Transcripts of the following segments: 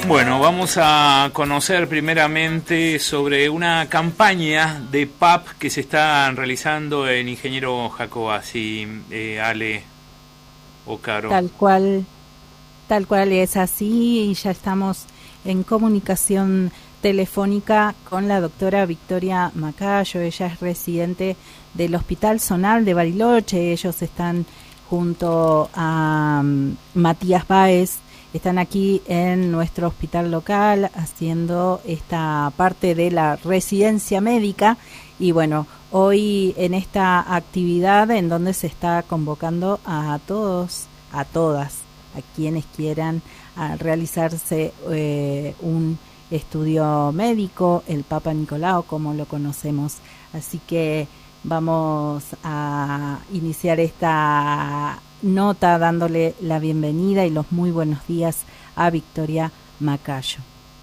Bueno, vamos a conocer primeramente sobre una campaña de PAP que se está realizando en Ingeniero Jacobacci, Ale o Caro. Tal cual es así, y ya estamos en comunicación telefónica con la doctora Victoria Macayo. Ella es residente del Hospital Zonal de Bariloche. Ellos están junto a Matías Báez, están aquí en nuestro hospital local haciendo esta parte de la residencia médica. Y bueno, hoy en esta actividad en donde se está convocando a todos, a todas, a quienes quieran realizarse un estudio médico, el Papa Nicolau, como lo conocemos. Así que vamos a iniciar esta nota dándole la bienvenida y los muy buenos días a Victoria Macayo.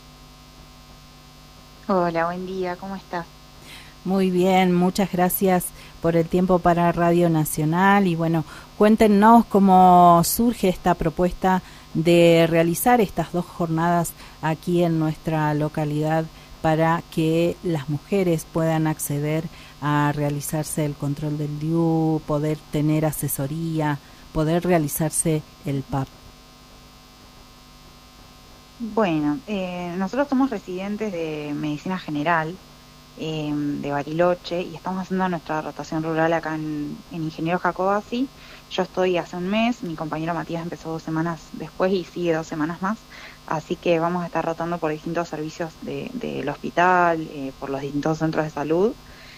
Hola, buen día, ¿cómo estás? Muy bien, muchas gracias por el tiempo para Radio Nacional. Y bueno, cuéntenos cómo surge esta propuesta de realizar estas 2 jornadas aquí en nuestra localidad para que las mujeres puedan acceder a realizarse el control del DIU, poder tener asesoría, poder realizarse el PAP. Bueno, nosotros somos residentes de Medicina General de Bariloche y estamos haciendo nuestra rotación rural acá en Ingeniero Jacobacci. Yo estoy hace un mes, mi compañero Matías empezó 2 semanas después y sigue 2 semanas más, así que vamos a estar rotando por distintos servicios del hospital, por los distintos centros de salud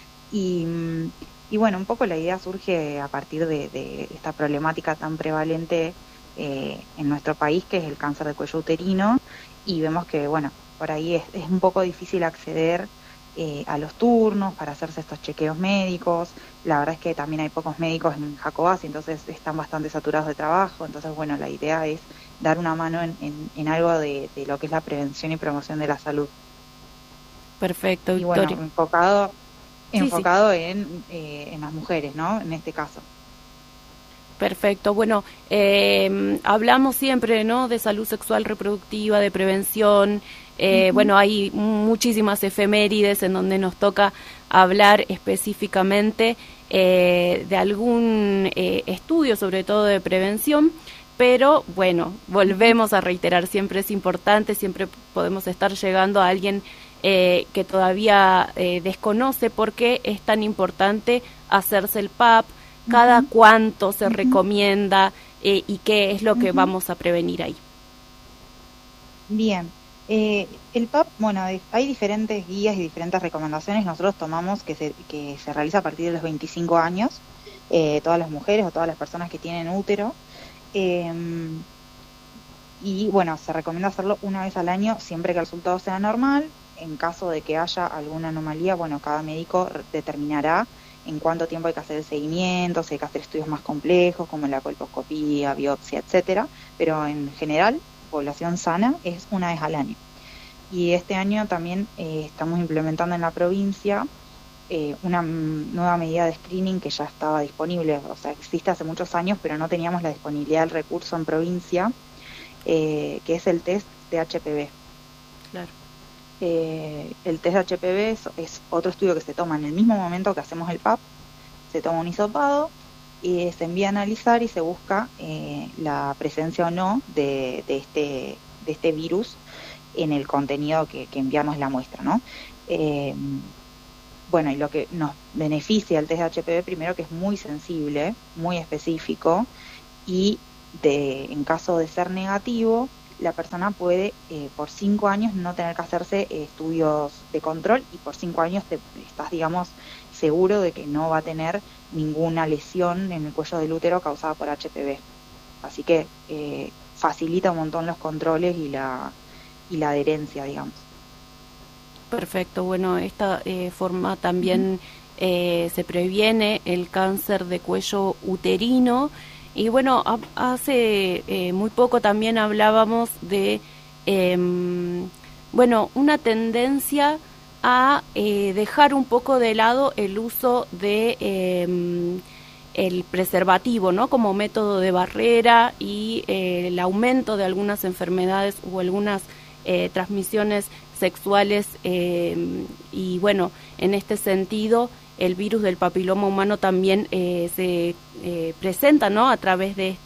y bueno, un poco la idea surge a partir de esta problemática tan prevalente en nuestro país, que es el cáncer de cuello uterino, y vemos que, bueno, por ahí es un poco difícil acceder a los turnos para hacerse estos chequeos médicos. La verdad es que también hay pocos médicos en Jacobacci, entonces están bastante saturados de trabajo. Entonces, bueno, la idea es dar una mano en algo de lo que es la prevención y promoción de la salud. Perfecto, y Victoria. Bueno, enfocado sí. En las mujeres, ¿no? En este caso. Perfecto. Bueno, hablamos siempre, ¿no?, de salud sexual reproductiva, de prevención. Bueno, hay muchísimas efemérides en donde nos toca hablar específicamente de algún estudio, sobre todo de prevención, pero bueno, volvemos a reiterar, siempre es importante, siempre podemos estar llegando a alguien que todavía desconoce por qué es tan importante hacerse el PAP, cada cuánto se recomienda y qué es lo que vamos a prevenir ahí. Bien. El PAP, bueno, hay diferentes guías y diferentes recomendaciones. Nosotros tomamos que se realiza a partir de los 25 años, todas las mujeres o todas las personas que tienen útero. Y bueno, se recomienda hacerlo una vez al año, siempre que el resultado sea normal. En caso de que haya alguna anomalía, bueno, cada médico determinará en cuánto tiempo hay que hacer el seguimiento, si hay que hacer estudios más complejos como la colposcopía, biopsia, etcétera. Pero en general, población sana es una vez al año. Y este año también estamos implementando en la provincia una nueva medida de screening que ya estaba disponible, o sea, existe hace muchos años, pero no teníamos la disponibilidad del recurso en provincia, que es el test de HPV. Claro. El test de HPV es otro estudio que se toma en el mismo momento que hacemos el PAP, se toma un hisopado y se envía a analizar y se busca la presencia o no de este virus en el contenido que enviamos la muestra, ¿no? Bueno, y lo que nos beneficia el test de HPV, primero, que es muy sensible, muy específico, y en caso de ser negativo, la persona puede por 5 años no tener que hacerse estudios de control, y por 5 años estás, digamos, seguro de que no va a tener ninguna lesión en el cuello del útero causada por HPV. Así que facilita un montón los controles y la adherencia, digamos. Perfecto. Bueno, esta forma también se previene el cáncer de cuello uterino. Y bueno, hace muy poco también hablábamos de, bueno, una tendencia a dejar un poco de lado el uso de el preservativo, ¿no?, como método de barrera, y el aumento de algunas enfermedades o algunas transmisiones sexuales y bueno, en este sentido el virus del papiloma humano también se presenta, ¿no?, a través de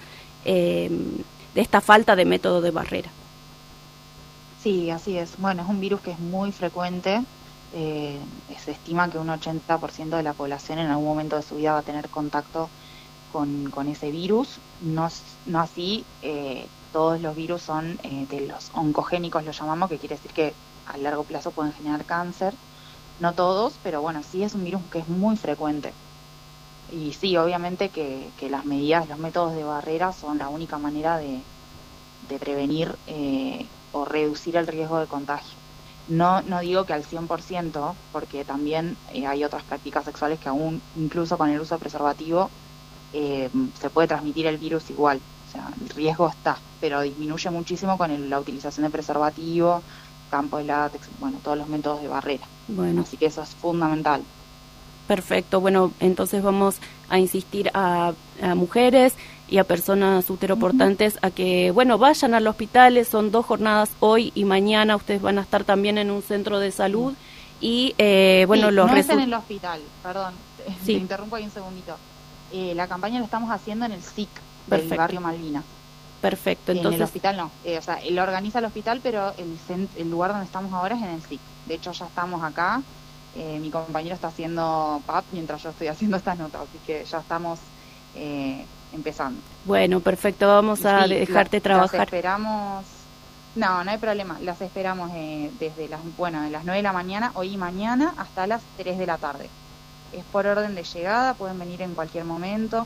esta falta de método de barrera. Sí, así es. Bueno, es un virus que es muy frecuente. Se estima que un 80% de la población en algún momento de su vida va a tener contacto con ese virus. No así, todos los virus son de los oncogénicos, lo llamamos, que quiere decir que a largo plazo pueden generar cáncer. No todos, pero bueno, sí es un virus que es muy frecuente. Y sí, obviamente que las medidas, los métodos de barrera son la única manera de prevenir o reducir el riesgo de contagio. No digo que al 100%, porque también hay otras prácticas sexuales que aún, incluso con el uso de preservativo, se puede transmitir el virus igual. O sea, el riesgo está, pero disminuye muchísimo con la utilización de preservativo, campo de látex, bueno, todos los métodos de barrera. Bueno. Así que eso es fundamental. Perfecto. Bueno, entonces vamos a insistir a mujeres y a personas uteroportantes a que, bueno, vayan al hospital. Son 2 jornadas hoy y mañana. Ustedes van a estar también en un centro de salud y, bueno, sí, los no es en el hospital, perdón, sí. Te interrumpo ahí un segundito. La campaña la estamos haciendo en el SIC Perfecto. del barrio Malvinas. Perfecto, entonces... En el hospital no, o sea, él organiza el hospital, pero el lugar donde estamos ahora es en el SIC. De hecho, ya estamos acá. Mi compañero está haciendo PAP mientras yo estoy haciendo estas notas, así que ya estamos empezando. Bueno, perfecto, vamos a dejarte trabajar. Las esperamos, no hay problema, las esperamos desde de las 9 de la mañana, hoy y mañana, hasta las 3 de la tarde. Es por orden de llegada, pueden venir en cualquier momento.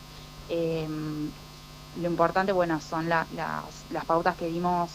Lo importante, bueno, son las pautas que dimos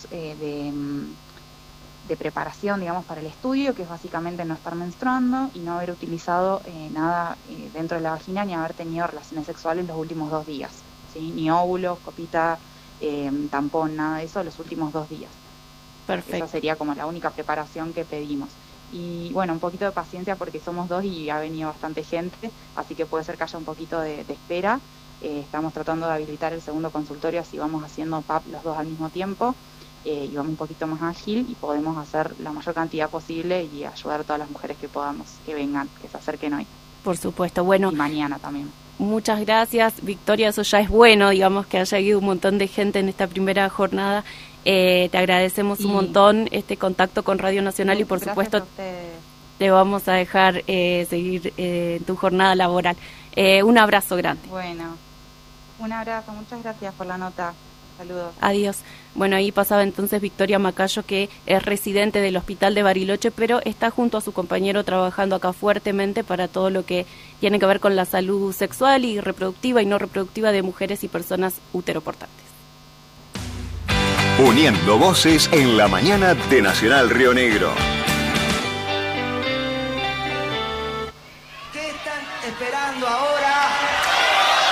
de preparación, digamos, para el estudio, que es básicamente no estar menstruando y no haber utilizado nada dentro de la vagina, ni haber tenido relaciones sexuales los últimos 2 días, ¿sí? Ni óvulos, copita, tampón, nada de eso los últimos 2 días. Perfecto. Esa sería como la única preparación que pedimos. Y bueno, un poquito de paciencia porque somos 2 y ha venido bastante gente, así que puede ser que haya un poquito de espera. Estamos tratando de habilitar el segundo consultorio, así vamos haciendo PAP los 2 al mismo tiempo. Y vamos un poquito más ágil y podemos hacer la mayor cantidad posible y ayudar a todas las mujeres que podamos, que vengan, que se acerquen hoy. Por supuesto, bueno. Y mañana también. Muchas gracias, Victoria, eso ya es bueno, digamos, que haya ido un montón de gente en esta primera jornada. Te agradecemos un montón este contacto con Radio Nacional y por supuesto te vamos a dejar seguir tu jornada laboral. Un abrazo grande. Bueno, un abrazo, muchas gracias por la nota. Saludos. Adiós. Bueno, ahí pasaba entonces Victoria Macayo, que es residente del Hospital de Bariloche, pero está junto a su compañero trabajando acá fuertemente para todo lo que tiene que ver con la salud sexual y reproductiva y no reproductiva de mujeres y personas uteroportantes. Uniendo voces en la mañana de Nacional Río Negro. ¿Qué están esperando ahora?